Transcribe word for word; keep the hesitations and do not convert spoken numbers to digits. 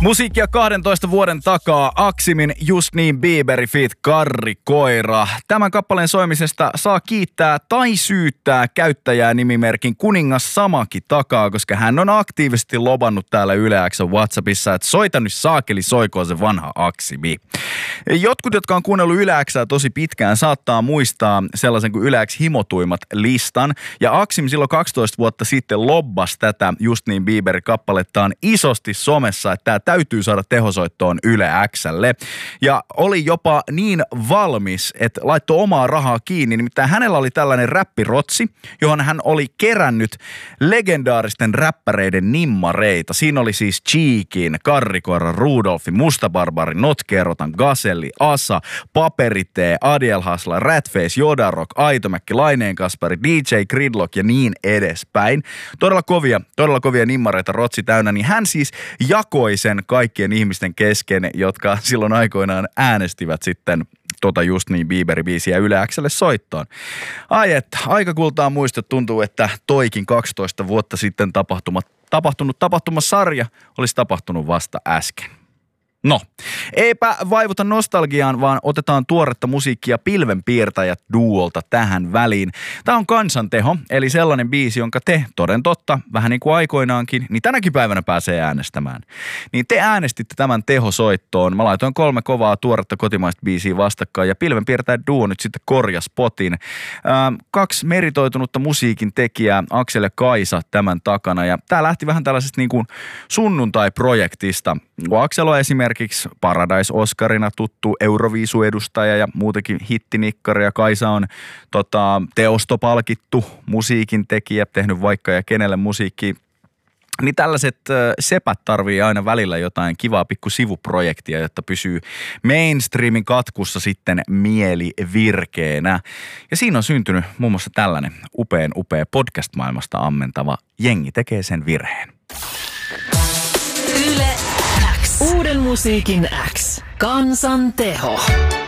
Musiikkia kahdentoista vuoden takaa Aximin Justin Bieberi feat. Karri Koira. Tämän kappaleen soimisesta saa kiittää tai syyttää käyttäjää nimimerkin Kuningas Samaki takaa, koska hän on aktiivisesti lobannut täällä Yle X:n WhatsAppissa, että soita nyt saakeli soikoon se vanha Aksimi. Jotkut, jotka on kuunnellut Yle X:ää tosi pitkään, saattaa muistaa sellaisen kuin Yle X himotuimmat listan. Ja Aksim silloin kaksitoista vuotta sitten lobbasi tätä Justin Bieberin kappalettaan isosti somessa, että tämä täytyy saada tehosoittoon Yle X:lle. Ja oli jopa niin valmis, että laittoi omaa rahaa kiinni. Nimittäin hänellä oli tällainen räppirotsi, johon hän oli kerännyt legendaaristen räppäreiden nimmareita. Siinä oli siis Cheekin, Karri Koira, Rudolfi, Musta Barbari, Notkerotan, Gaselli, Asa, Paperitee, Adiel Hasla, Ratface, Jodarok, Aitomäkki, Laineen Kasperi, D J Gridlock ja niin edespäin. Todella kovia, todella kovia nimmareita rotsi täynnä, niin hän siis jakoi sen kaikkien ihmisten kesken, jotka silloin aikoinaan äänestivät sitten tota Justin Bieberin biisiä Yle X:lle soittoon. Ai että, aika kultaa muistot, tuntuu, että toikin kaksitoista vuotta sitten tapahtumat, tapahtunut tapahtumasarja olisi tapahtunut vasta äsken. No, eipä vaivuta nostalgiaan, vaan otetaan tuoretta musiikkia Pilvenpiirtäjät duolta tähän väliin. Tämä on Kansanteho, eli sellainen biisi, jonka te, toden totta, vähän niin kuin aikoinaankin, niin tänäkin päivänä pääsee äänestämään. Niin te äänestitte tämän tehosoittoon. Mä laitoin kolme kovaa tuoretta kotimaista biisiä vastakkain ja Pilvenpiirtäjät duo nyt sitten korjas potin. Ähm, kaksi meritoitunutta musiikin tekijää, Aksel ja Kaisa, tämän takana. Ja tää lähti vähän tällaisesta niin kuin sunnuntai-projektista. Aksel on esimerkiksi Paradise-Oscarina tuttu Euroviisu-edustaja ja muutenkin hittinikkari, ja Kaisa on tota, teostopalkittu musiikin tekijä, tehnyt vaikka ja kenelle musiikkia. Niin tällaiset äh, sepät tarvii aina välillä jotain kivaa pikku sivuprojektia, jotta pysyy mainstreamin katkussa sitten mieli virkeänä. Ja siinä on syntynyt muun muassa tällainen upean upea podcast-maailmasta ammentava Jengi tekee sen virheen. Yle X. Uuden musiikin X. Kansanteho.